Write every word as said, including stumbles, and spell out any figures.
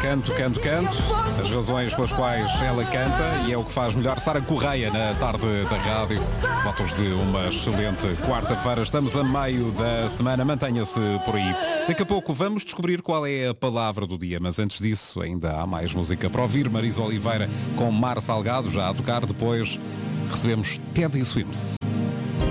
Canto, canto, canto. As razões pelas quais ela canta e é o que faz melhor. Sara Correia na tarde da rádio. Votos de uma excelente quarta-feira. Estamos a meio da semana. Mantenha-se por aí. Daqui a pouco vamos descobrir qual é a palavra do dia. Mas antes disso, ainda há mais música para ouvir. Marisa Oliveira com Mar Salgado, já a tocar. Depois recebemos Teddy Swims.